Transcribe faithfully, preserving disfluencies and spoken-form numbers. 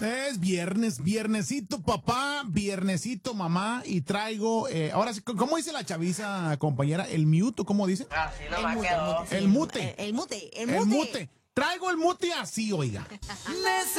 Es viernes, viernesito papá, viernesito mamá y traigo, eh, ahora sí, ¿cómo dice la chaviza, compañera? ¿El mute o cómo dice? Así no El va mute, quedó. sí, El mute. El, el mute, el El mute. mute. Traigo el mute así, oiga.